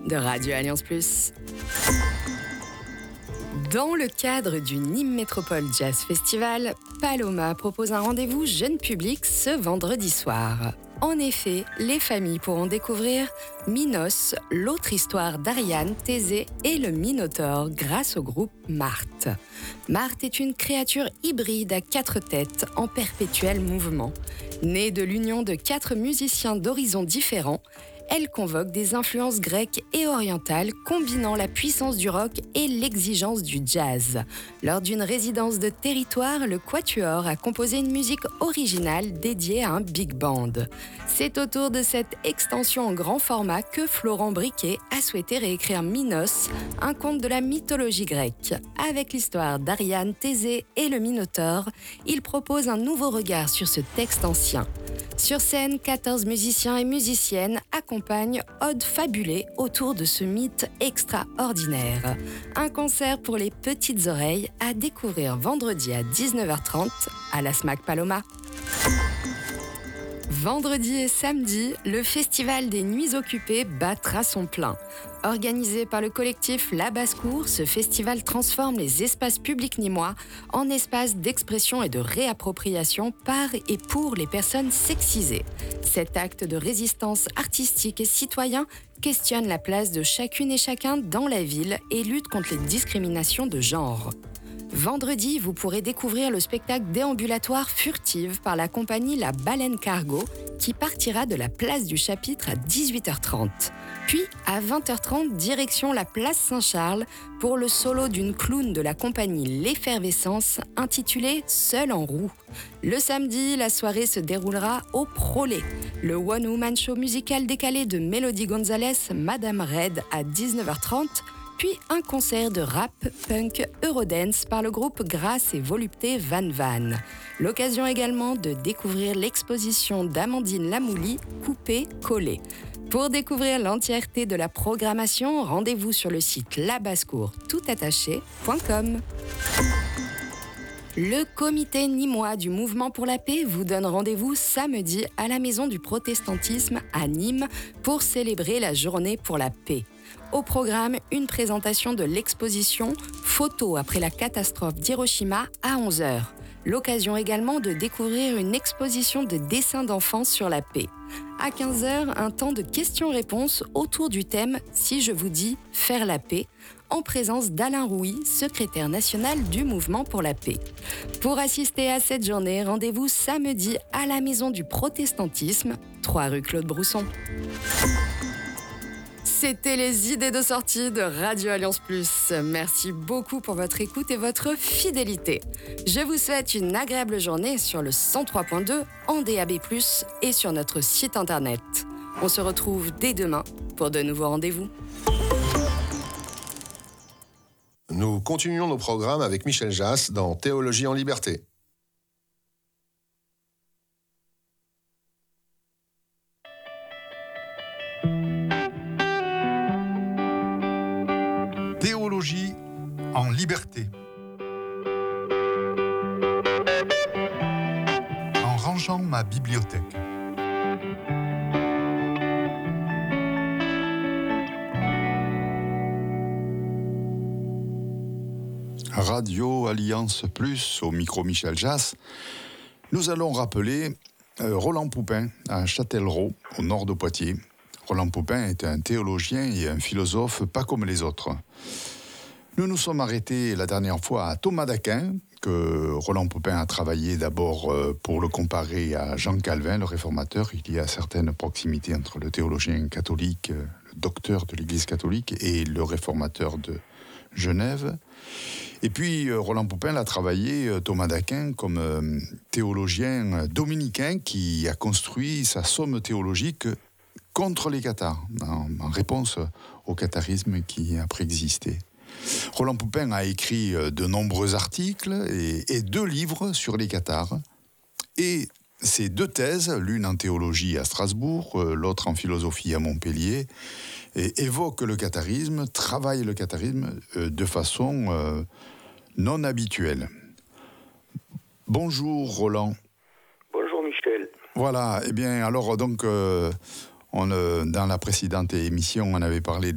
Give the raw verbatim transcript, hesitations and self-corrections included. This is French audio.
de Radio Alliance Plus. Dans le cadre du Nîmes Métropole Jazz Festival, Paloma propose un rendez-vous jeune public ce vendredi soir. En effet, les familles pourront découvrir Minos, l'autre histoire d'Ariane, Thésée et le Minotaure grâce au groupe Marthe. Marthe est une créature hybride à quatre têtes en perpétuel mouvement. Née de l'union de quatre musiciens d'horizons différents, elle convoque des influences grecques et orientales combinant la puissance du rock et l'exigence du jazz. Lors d'une résidence de territoire, le Quatuor a composé une musique originale dédiée à un big band. C'est autour de cette extension en grand format que Florent Briquet a souhaité réécrire Minos, un conte de la mythologie grecque. Avec l'histoire d'Ariane, Thésée et le Minotaure, il propose un nouveau regard sur ce texte ancien. Sur scène, quatorze musiciens et musiciennes accompagnent Ode fabulée autour de ce mythe extraordinaire. Un concert pour les petites oreilles à découvrir vendredi à dix-neuf heures trente à la SMAC Paloma. Vendredi et samedi, le Festival des Nuits Occupées battra son plein. Organisé par le collectif La Basse-Cour, ce festival transforme les espaces publics nîmois en espaces d'expression et de réappropriation par et pour les personnes sexisées. Cet acte de résistance artistique et citoyen questionne la place de chacune et chacun dans la ville et lutte contre les discriminations de genre. Vendredi, vous pourrez découvrir le spectacle déambulatoire Furtive par la compagnie La Baleine Cargo qui partira de la place du Chapitre à dix-huit heures trente. Puis, à vingt heures trente, direction la place Saint-Charles pour le solo d'une clown de la compagnie L'Effervescence intitulée Seul en roue. Le samedi, la soirée se déroulera au Prolet, le one-woman show musical décalé de Mélodie Gonzalez, Madame Red à dix-neuf heures trente, puis un concert de rap, punk, eurodance par le groupe Grâce et Volupté Van Van. L'occasion également de découvrir l'exposition d'Amandine Lamouli, Coupé, Collé. Pour découvrir l'entièreté de la programmation, rendez-vous sur le site labassecour toutattaché point com. Le comité nîmois du Mouvement pour la paix vous donne rendez-vous samedi à la Maison du Protestantisme à Nîmes pour célébrer la Journée pour la paix. Au programme, une présentation de l'exposition « Photos après la catastrophe d'Hiroshima » à onze heures. L'occasion également de découvrir une exposition de dessins d'enfants sur la paix. À quinze heures, un temps de questions-réponses autour du thème « Si je vous dis faire la paix » en présence d'Alain Rouy, secrétaire national du Mouvement pour la paix. Pour assister à cette journée, rendez-vous samedi à la Maison du Protestantisme, trois rue Claude Brousson. C'était les idées de sortie de Radio Alliance Plus. Merci beaucoup pour votre écoute et votre fidélité. Je vous souhaite une agréable journée sur le cent trois point deux en D A B plus, et sur notre site internet. On se retrouve dès demain pour de nouveaux rendez-vous. Nous continuons nos programmes avec Michel Jass dans Théologie en liberté. Théologie en liberté. En rangeant ma bibliothèque. Radio Alliance Plus, au micro Michel Jass. Nous allons rappeler euh, Roland Poupin à Châtellerault, au nord de Poitiers. Roland Poupin est un théologien et un philosophe pas comme les autres. Nous nous sommes arrêtés la dernière fois à Thomas d'Aquin, que Roland Poupin a travaillé d'abord pour le comparer à Jean Calvin, le réformateur. Il y a certaines proximités entre le théologien catholique, le docteur de l'Église catholique, et le réformateur de Genève. Et puis Roland Poupin l'a travaillé, Thomas d'Aquin, comme théologien dominicain qui a construit sa somme théologique contre les cathars, en, en réponse au catharisme qui a préexisté. Roland Poupin a écrit de nombreux articles et, et deux livres sur les cathars. Et ces deux thèses, l'une en théologie à Strasbourg, l'autre en philosophie à Montpellier, et évoquent le catharisme, travaillent le catharisme de façon euh, non habituelle. Bonjour Roland. Bonjour Michel. Voilà, eh bien alors donc, euh, on, euh, dans la précédente émission, on avait parlé